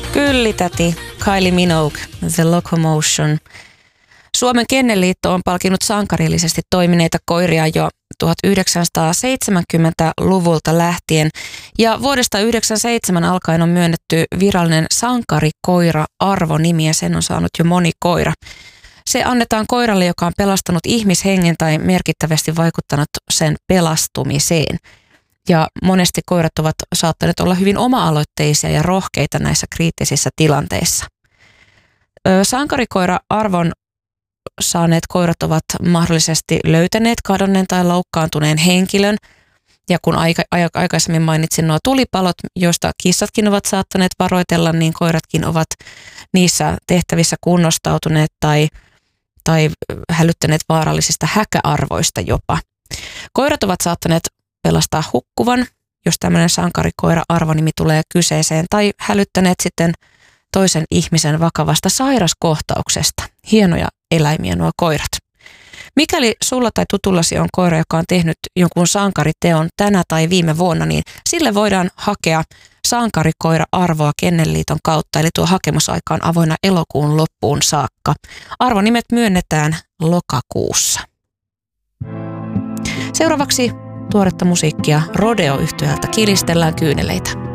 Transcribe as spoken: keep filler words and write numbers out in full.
Kyllä, täti. Kylie Minogue, The Locomotion. Suomen Kennelliitto on palkinut sankarillisesti toimineita koiria jo tuhatyhdeksänsataaseitsemänkymmentäluvulta lähtien ja vuodesta yhdeksänkymmentäseitsemän alkaen on myönnetty virallinen sankarikoira-arvonimi ja sen on saanut jo moni koira. Se annetaan koiralle, joka on pelastanut ihmishengen tai merkittävästi vaikuttanut sen pelastumiseen. Ja monesti koirat ovat saattaneet olla hyvin oma-aloitteisia ja rohkeita näissä kriittisissä tilanteissa. Sankarikoira-arvon saaneet koirat ovat mahdollisesti löytäneet kadonneen tai loukkaantuneen henkilön. Ja kun aika, aikaisemmin mainitsin nuo tulipalot, joista kissatkin ovat saattaneet varoitella, niin koiratkin ovat niissä tehtävissä kunnostautuneet tai, tai hälyttäneet vaarallisista häkäarvoista jopa. Koirat ovat saattaneet pelastaa hukkuvan, jos tämmöinen sankarikoira-arvonimi tulee kyseeseen, tai hälyttäneet sitten toisen ihmisen vakavasta sairaskohtauksesta. Hienoja eläimiä nuo koirat. Mikäli sulla tai tutullasi on koira, joka on tehnyt jonkun sankariteon tänä tai viime vuonna, niin sille voidaan hakea sankarikoira-arvoa Kennelliiton kautta, eli tuo hakemusaika on avoinna elokuun loppuun saakka. Arvonimet myönnetään lokakuussa. Seuraavaksi tuoretta musiikkia Rodeo-yhtyöltä Kilistellään kyyneleitä.